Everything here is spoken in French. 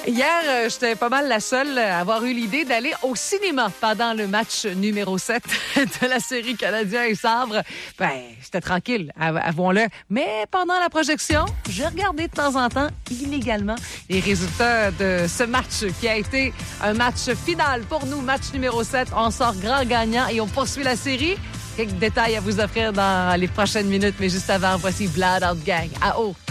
Hier, j'étais pas mal la seule à avoir eu l'idée d'aller au cinéma pendant le match numéro 7 de la série Canadien et Sabre. J'étais tranquille, avouons-le. Mais pendant la projection, j'ai regardé de temps en temps, illégalement, les résultats de ce match qui a été un match final pour nous. Match numéro 7, on sort grand gagnant et on poursuit la série. Quelques détails à vous offrir dans les prochaines minutes, mais juste avant, voici Blood Out Gang. À haut.